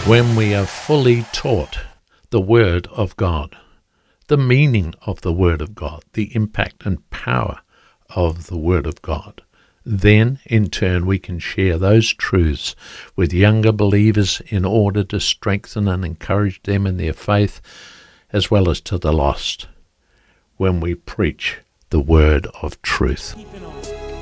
When we are fully taught the Word of God, the meaning of the Word of God, the impact and power of the Word of God, then in turn we can share those truths with younger believers in order to strengthen and encourage them in their faith, as well as to the lost, when we preach the word of truth.